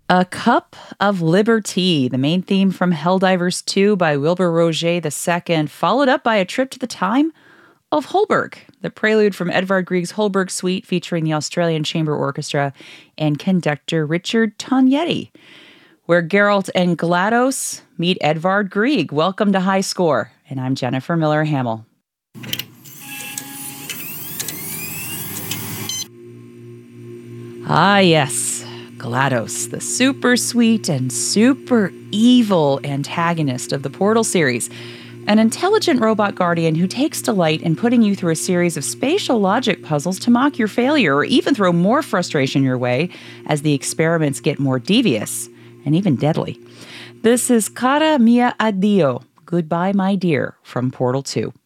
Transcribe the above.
A Cup of Liberty, the main theme from Helldivers 2 by Wilbur Roget II, followed up by a trip to the time of Holberg, the prelude from Edvard Grieg's Holberg Suite featuring the Australian Chamber Orchestra and conductor Richard Tognetti, where Geralt and GLaDOS meet Edvard Grieg. Welcome to High Score, and I'm Jennifer Miller-Hamill. Ah, yes, GLaDOS, the super sweet and super evil antagonist of the Portal series. An intelligent robot guardian who takes delight in putting you through a series of spatial logic puzzles to mock your failure or even throw more frustration your way as the experiments get more devious and even deadly. This is Cara Mia Addio, Goodbye My Dear, from Portal 2.